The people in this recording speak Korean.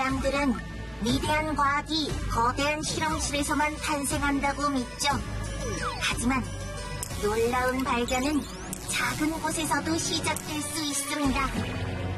사람들은 위대한 과학이 거대한 실험실에서만 탄생한다고 믿죠. 하지만 놀라운 발견은 작은 곳에서도 시작될 수 있습니다.